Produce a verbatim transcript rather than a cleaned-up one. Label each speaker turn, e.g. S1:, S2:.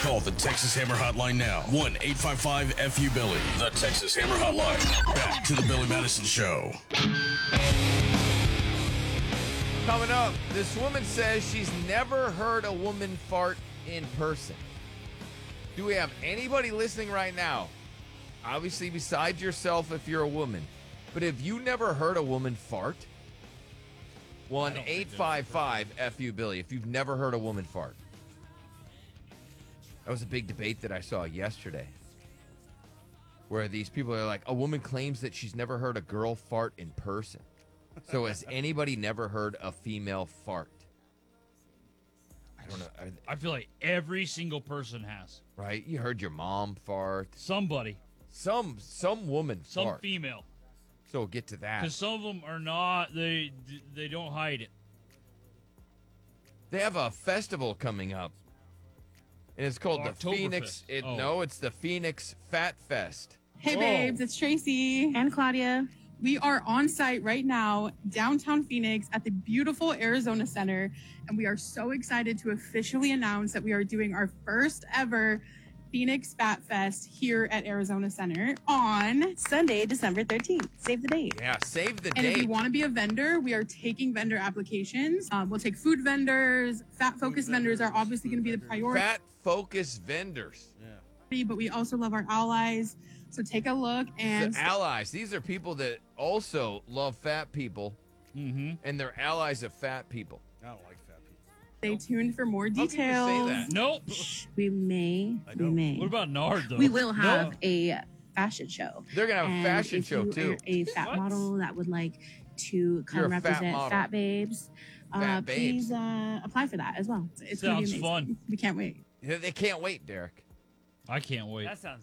S1: Call the Texas Hammer Hotline now. one eight five five F U Billy. The Texas Hammer Hotline. Back to the Billy Madison Show.
S2: Coming up, this woman says she's never heard a woman fart in person. Do we have anybody listening right now? Obviously, besides yourself if you're a woman. But have you never heard a woman fart? one eight five five F U Billy if you've never heard a woman fart. That was a big debate that I saw yesterday. Where these people are like, a woman claims that she's never heard a girl fart in person. So has anybody never heard a female fart? I don't know.
S3: I feel like every single person has.
S2: Right? You heard your mom fart.
S3: Somebody.
S2: Some some woman
S3: Some
S2: fart.
S3: female.
S2: So we'll get to that.
S3: Because some of them are not, they they don't hide it.
S2: They have a festival coming up. And it's called the
S3: Oktoberfest.
S2: Phoenix. It,
S3: Oh.
S2: No, it's the Phoenix Fat Fest.
S4: Hey,
S3: Whoa.
S4: babes, it's Tracy.
S5: And Claudia.
S4: We are on site right now, downtown Phoenix at the beautiful Arizona Center. And we are so excited to officially announce that we are doing our first ever Phoenix Fat Fest here at Arizona Center on
S5: Sunday, December thirteenth. Save the date.
S2: Yeah, save the
S4: And if
S2: date.
S4: you want to be a vendor, we are taking vendor applications. Um, we'll take food vendors. Fat focused vendors are obviously going to be the priority,
S2: Fat focus vendors.
S4: but we also love our allies. So take a look and
S2: The allies. These are people that also love fat people,
S3: Mm-hmm.
S2: and they're allies of fat people.
S6: I don't like fat people.
S4: stay tuned for more
S2: How can you
S4: details.
S2: say that?
S3: Nope.
S5: We may.
S6: I
S5: We
S6: don't.
S5: may.
S3: What about Nard, though?
S5: We will have
S3: No.
S5: a fashion show.
S2: They're going to have a
S5: And
S2: fashion
S5: if
S2: show,
S5: you
S2: too.
S5: are a fat
S3: What?
S5: model that would like to
S2: You're
S5: come
S2: a fat
S5: represent
S2: model.
S5: fat, babes, uh,
S2: Fat babes.
S5: please uh, apply for that as well.
S4: It's gonna be
S3: Sounds
S4: amazing.
S3: fun.
S4: We can't wait.
S2: They can't wait, Derek.
S3: I can't wait.
S7: That sounds